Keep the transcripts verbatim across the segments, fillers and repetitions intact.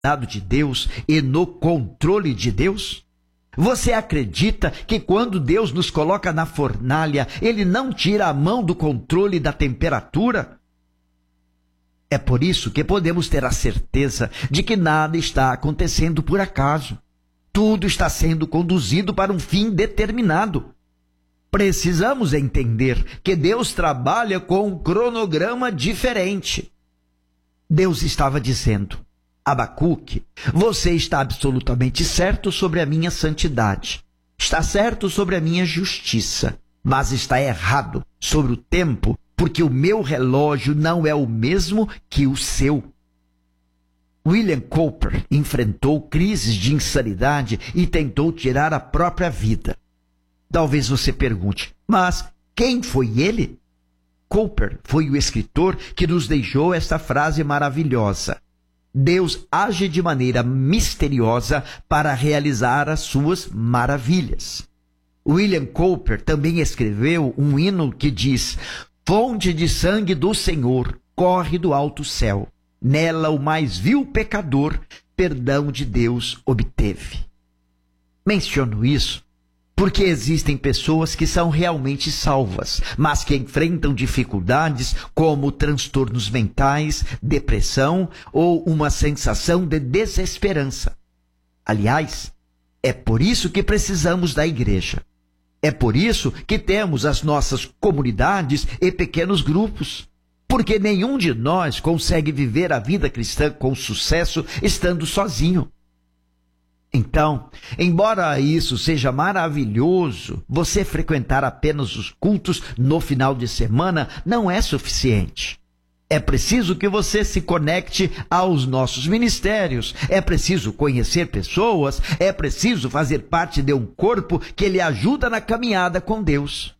de Deus e no controle de Deus? Você acredita que quando Deus nos coloca na fornalha, Ele não tira a mão do controle da temperatura? É por isso que podemos ter a certeza de que nada está acontecendo por acaso. Tudo está sendo conduzido para um fim determinado. Precisamos entender que Deus trabalha com um cronograma diferente. Deus estava dizendo: Abacuque, você está absolutamente certo sobre a minha santidade. Está certo sobre a minha justiça, mas está errado sobre o tempo, porque o meu relógio não é o mesmo que o seu. William Cowper enfrentou crises de insanidade e tentou tirar a própria vida. Talvez você pergunte, mas quem foi ele? Cowper foi o escritor que nos deixou esta frase maravilhosa: Deus age de maneira misteriosa para realizar as suas maravilhas. William Cowper também escreveu um hino que diz: fonte de sangue do Senhor corre do alto céu. Nela o mais vil pecador perdão de Deus obteve. Menciono isso porque existem pessoas que são realmente salvas, mas que enfrentam dificuldades como transtornos mentais, depressão ou uma sensação de desesperança. Aliás, é por isso que precisamos da igreja. É por isso que temos as nossas comunidades e pequenos grupos. Porque nenhum de nós consegue viver a vida cristã com sucesso estando sozinho. Então, embora isso seja maravilhoso, você frequentar apenas os cultos no final de semana não é suficiente. É preciso que você se conecte aos nossos ministérios, é preciso conhecer pessoas, é preciso fazer parte de um corpo que lhe ajuda na caminhada com Deus.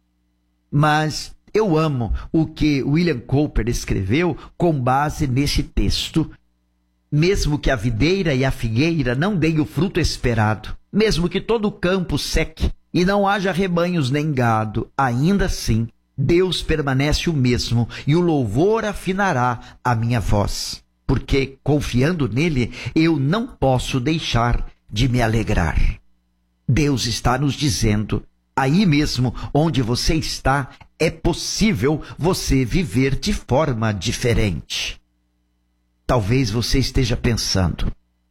Mas eu amo o que William Cowper escreveu com base nesse texto. Mesmo que a videira e a figueira não deem o fruto esperado, mesmo que todo o campo seque e não haja rebanhos nem gado, ainda assim, Deus permanece o mesmo e o louvor afinará a minha voz. Porque, confiando nele, eu não posso deixar de me alegrar. Deus está nos dizendo: aí mesmo onde você está, é possível você viver de forma diferente. Talvez você esteja pensando: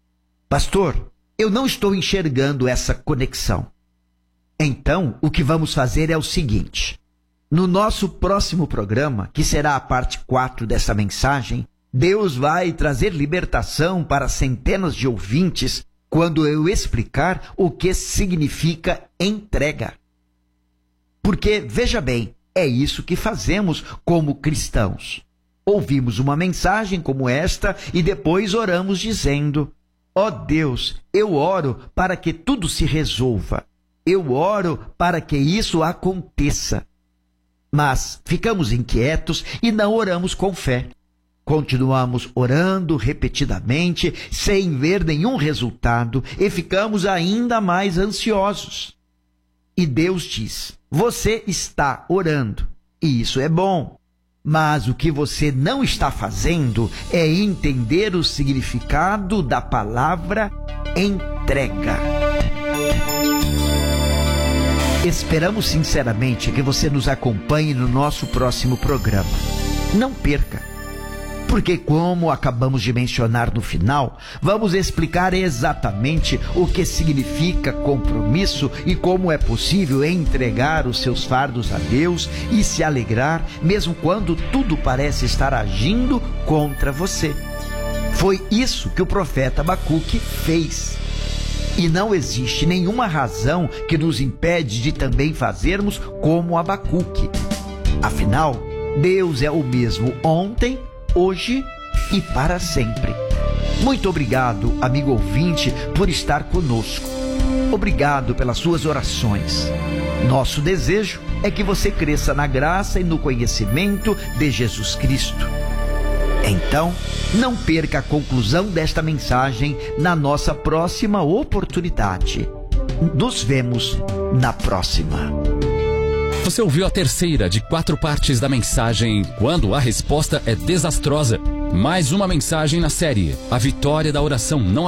pastor, eu não estou enxergando essa conexão. Então, o que vamos fazer é o seguinte: no nosso próximo programa, que será a parte quatro dessa mensagem, Deus vai trazer libertação para centenas de ouvintes quando eu explicar o que significa entrega. Porque, veja bem, é isso que fazemos como cristãos. Ouvimos uma mensagem como esta e depois oramos dizendo: ó Deus, eu oro para que tudo se resolva. Eu oro para que isso aconteça. Mas ficamos inquietos e não oramos com fé. Continuamos orando repetidamente, sem ver nenhum resultado, e ficamos ainda mais ansiosos. E Deus diz: você está orando, e isso é bom. Mas o que você não está fazendo é entender o significado da palavra entrega. Esperamos sinceramente que você nos acompanhe no nosso próximo programa. Não perca! Porque, como acabamos de mencionar no final, vamos explicar exatamente o que significa compromisso e como é possível entregar os seus fardos a Deus e se alegrar, mesmo quando tudo parece estar agindo contra você. Foi isso que o profeta Abacuque fez. E não existe nenhuma razão que nos impede de também fazermos como Abacuque. Afinal, Deus é o mesmo ontem, hoje e para sempre. Muito obrigado, amigo ouvinte, por estar conosco. Obrigado pelas suas orações. Nosso desejo é que você cresça na graça e no conhecimento de Jesus Cristo. Então, não perca a conclusão desta mensagem na nossa próxima oportunidade. Nos vemos na próxima. Você ouviu a terceira de quatro partes da mensagem Quando a Resposta é Desastrosa. Mais uma mensagem na série A Vitória da Oração Não